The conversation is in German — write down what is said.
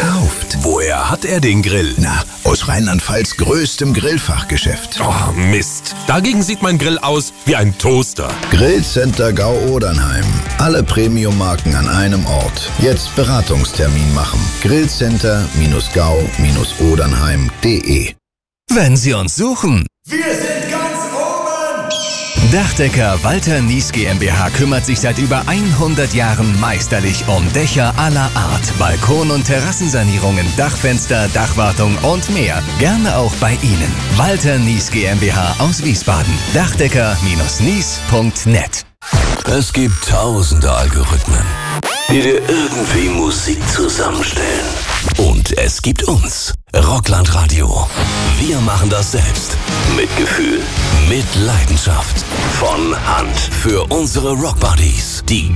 gekauft. Woher hat er den Grill? Na, aus Rheinland-Pfalz größtem Grillfachgeschäft. Oh, Mist. Dagegen sieht mein Grill aus wie ein Toaster. Grillcenter Gau-Odernheim. Alle Premium-Marken an einem Ort. Jetzt Beratungstermin machen. Grillcenter-gau-odernheim.de. Wenn Sie uns suchen. Wir sind ganz oben! Dachdecker Walter Nies GmbH kümmert sich seit über 100 Jahren meisterlich um Dächer aller Art, Balkon- und Terrassensanierungen, Dachfenster, Dachwartung und mehr. Gerne auch bei Ihnen. Walter Nies GmbH aus Wiesbaden. Dachdecker-nies.net. Es gibt tausende Algorithmen, die dir irgendwie Musik zusammenstellen. Und es gibt uns, Rockland Radio. Wir machen das selbst. Mit Gefühl, mit Leidenschaft. Von Hand. Für unsere Rockbuddies, die